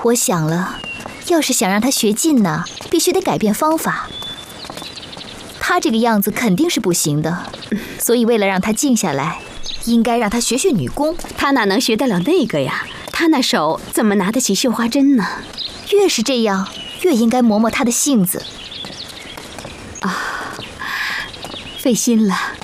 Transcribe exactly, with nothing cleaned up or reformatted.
我想了，要是想让他学劲呢，必须得改变方法。他这个样子肯定是不行的，所以为了让他静下来，应该让他学学女工。 他哪能学得了那个呀？他那手怎么拿得起绣花针呢？ 越是这样，越应该磨磨他的性子。 啊，费心了。